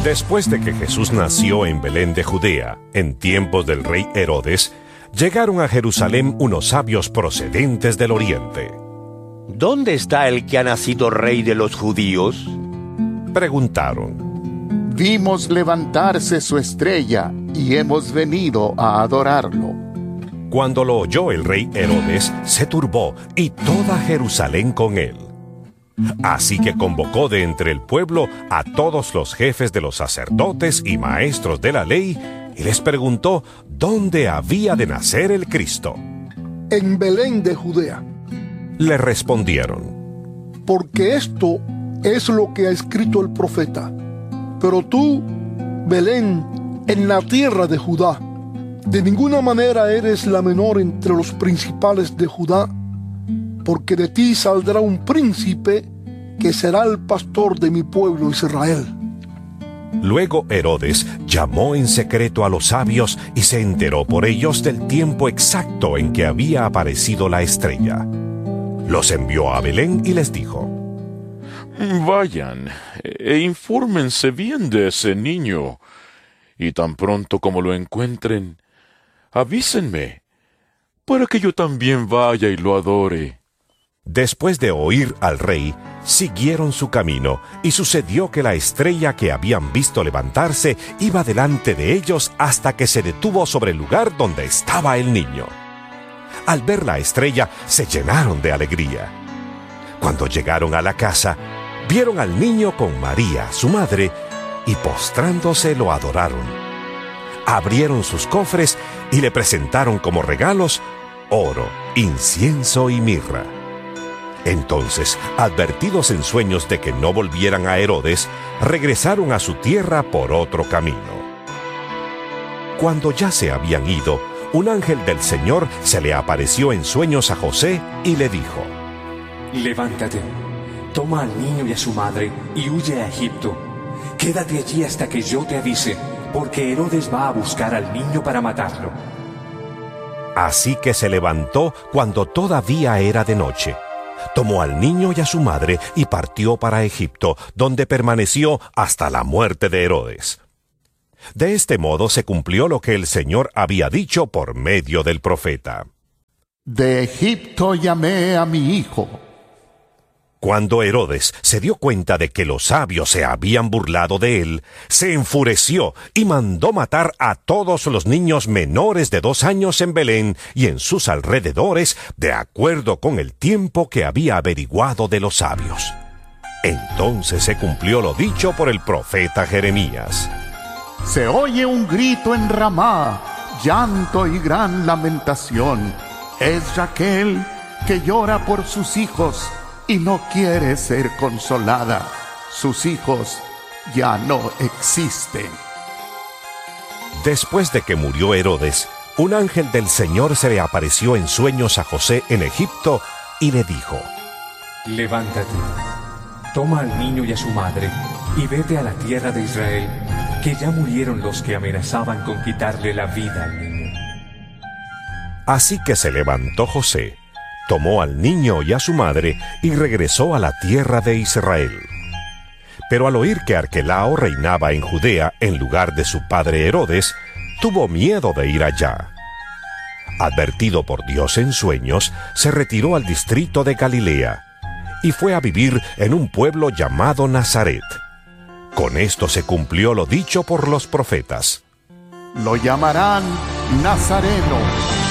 Después de que Jesús nació en Belén de Judea, en tiempos del rey Herodes, llegaron a Jerusalén unos sabios procedentes del oriente. ¿Dónde está el que ha nacido rey de los judíos? Preguntaron. Vimos levantarse su estrella y hemos venido a adorarlo. Cuando lo oyó el rey Herodes, se turbó y toda Jerusalén con él. Así que convocó de entre el pueblo a todos los jefes de los sacerdotes y maestros de la ley y les preguntó dónde había de nacer el Cristo. En Belén de Judea. Le respondieron. Porque esto es lo que ha escrito el profeta. Pero tú, Belén, en la tierra de Judá, de ninguna manera eres la menor entre los principales de Judá, porque de ti saldrá un príncipe que será el pastor de mi pueblo Israel. Luego Herodes llamó en secreto a los sabios y se enteró por ellos del tiempo exacto en que había aparecido la estrella. Los envió a Belén y les dijo: Vayan e infórmense bien de ese niño, y tan pronto como lo encuentren, avísenme, para que yo también vaya y lo adore. Después de oír al rey, siguieron su camino, y sucedió que la estrella que habían visto levantarse iba delante de ellos hasta que se detuvo sobre el lugar donde estaba el niño. Al ver la estrella, se llenaron de alegría. Cuando llegaron a la casa, vieron al niño con María, su madre, y postrándose lo adoraron. Abrieron sus cofres y le presentaron como regalos oro, incienso y mirra. Entonces, advertidos en sueños de que no volvieran a Herodes, regresaron a su tierra por otro camino. Cuando ya se habían ido, un ángel del Señor se le apareció en sueños a José y le dijo: Levántate, toma al niño y a su madre y huye a Egipto. Quédate allí hasta que yo te avise, porque Herodes va a buscar al niño para matarlo. Así que se levantó cuando todavía era de noche. Tomó al niño y a su madre y partió para Egipto, donde permaneció hasta la muerte de Herodes. De este modo se cumplió lo que el Señor había dicho por medio del profeta. De Egipto llamé a mi hijo. Cuando Herodes se dio cuenta de que los sabios se habían burlado de él, se enfureció y mandó matar a todos los niños menores de 2 años en Belén y en sus alrededores, de acuerdo con el tiempo que había averiguado de los sabios. Entonces se cumplió lo dicho por el profeta Jeremías. Se oye un grito en Ramá, llanto y gran lamentación. Es Raquel que llora por sus hijos y no quiere ser consolada. Sus hijos ya no existen. Después de que murió Herodes, un ángel del Señor se le apareció en sueños a José en Egipto y le dijo: Levántate, toma al niño y a su madre y vete a la tierra de Israel, que ya murieron los que amenazaban con quitarle la vida al niño. Así que se levantó José, tomó al niño y a su madre y regresó a la tierra de Israel. Pero al oír que Arquelao reinaba en Judea en lugar de su padre Herodes, tuvo miedo de ir allá. Advertido por Dios en sueños, se retiró al distrito de Galilea y fue a vivir en un pueblo llamado Nazaret. Con esto se cumplió lo dicho por los profetas. Lo llamarán Nazareno.